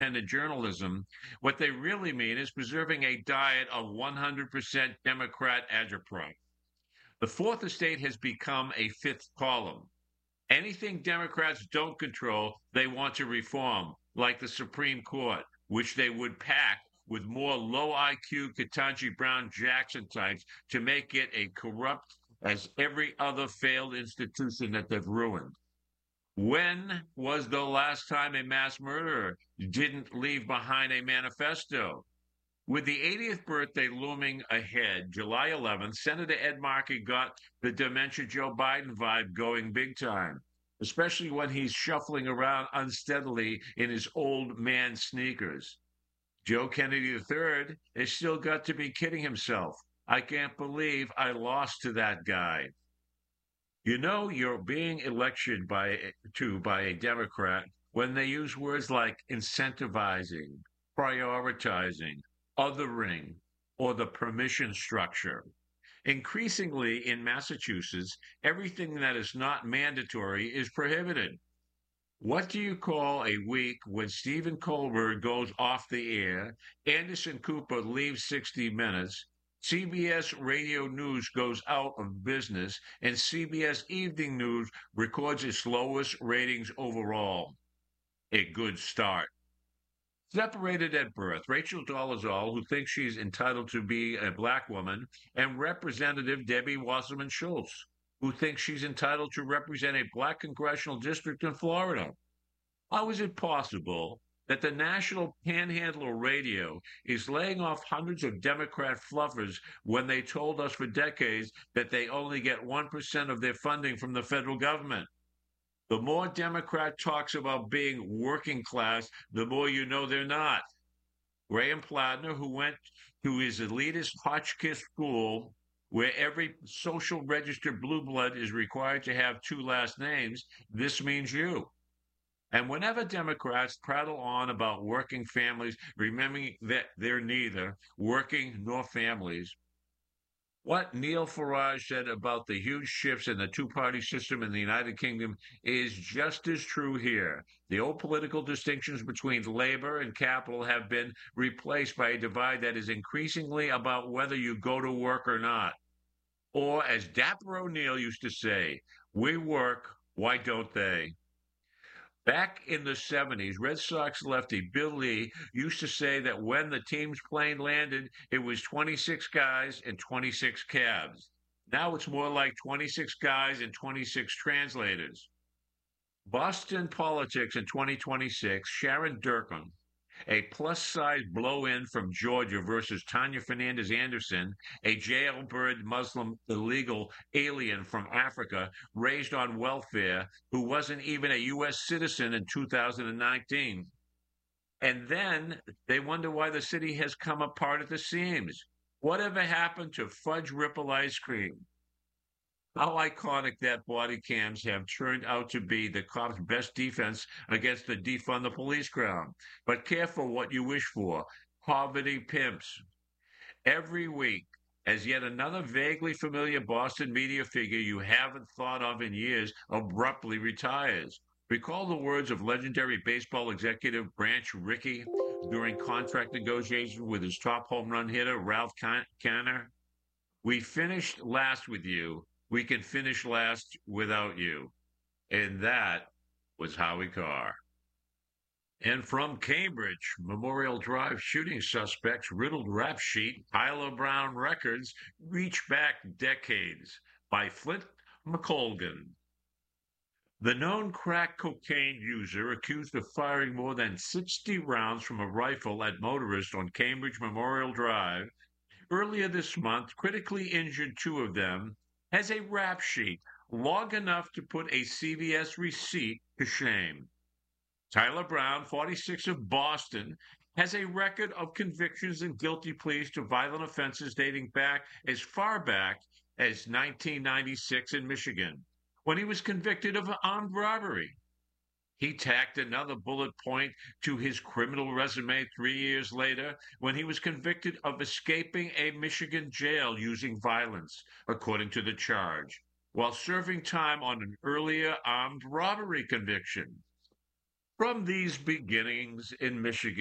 independent journalism, what they really mean is preserving a diet of 100% Democrat agitprop. The fourth estate has become a fifth column. Anything Democrats don't control, they want to reform, like the Supreme Court, which they would pack with more low IQ Ketanji Brown Jackson types to make it a corrupt as every other failed institution that they've ruined. When was the last time a mass murderer didn't leave behind a manifesto? With the 80th birthday looming ahead, July 11th, Senator Ed Markey got the dementia Joe Biden vibe going big time, especially when he's shuffling around unsteadily in his old man sneakers. Joe Kennedy III has still got to be kidding himself. I can't believe I lost to that guy. You know you're being elected by a Democrat when they use words like incentivizing, prioritizing, othering, or the permission structure. Increasingly in Massachusetts, everything that is not mandatory is prohibited. What do you call a week when Stephen Colbert goes off the air, Anderson Cooper leaves 60 Minutes, CBS Radio News goes out of business, and CBS Evening News records its lowest ratings overall? A good start. Separated at birth, Rachel Dolezal, who thinks she's entitled to be a black woman, and Representative Debbie Wasserman Schultz, who thinks she's entitled to represent a black congressional district in Florida. How is it possible that the National Panhandler Radio is laying off hundreds of Democrat fluffers when they told us for decades that they only get 1% of their funding from the federal government? The more Democrat talks about being working class, the more you know they're not. Graham Platner, who went to his elitist Hotchkiss school, where every social registered blue blood is required to have two last names, this means you. And whenever Democrats prattle on about working families, remembering that they're neither working nor families, what Neil Farage said about the huge shifts in the two-party system in the United Kingdom is just as true here. The old political distinctions between labor and capital have been replaced by a divide that is increasingly about whether you go to work or not. Or, as Dapper O'Neill used to say, we work, why don't they? Back in the 70s, Red Sox lefty Bill Lee used to say that when the team's plane landed, it was 26 guys and 26 cabs. Now it's more like 26 guys and 26 translators. Boston politics in 2026, Sharon Durkin, a plus-size blow-in from Georgia versus Tanya Fernandez Anderson, a jailbird Muslim illegal alien from Africa raised on welfare who wasn't even a U.S. citizen in 2019. And then they wonder why the city has come apart at the seams. Whatever happened to fudge ripple ice cream? How iconic that body cams have turned out to be the cops' best defense against the defund the police crowd. But careful what you wish for. Poverty pimps. Every week, as yet another vaguely familiar Boston media figure you haven't thought of in years abruptly retires. Recall the words of legendary baseball executive Branch Rickey during contract negotiations with his top home run hitter, Ralph Kiner. We finished last with you. We can finish last without you. And that was Howie Carr. And from Cambridge, Memorial Drive shooting suspects riddled rap sheet, Tyler Brown records reach back decades by Flint McColgan. The known crack cocaine user accused of firing more than 60 rounds from a rifle at motorists on Cambridge Memorial Drive earlier this month critically injured two of them has a rap sheet long enough to put a CVS receipt to shame. Tyler Brown, 46 of Boston, has a record of convictions and guilty pleas to violent offenses dating back as far back as 1996 in Michigan, when he was convicted of armed robbery. He tacked another bullet point to his criminal resume 3 years later when he was convicted of escaping a Michigan jail using violence, according to the charge, while serving time on an earlier armed robbery conviction. From these beginnings in Michigan,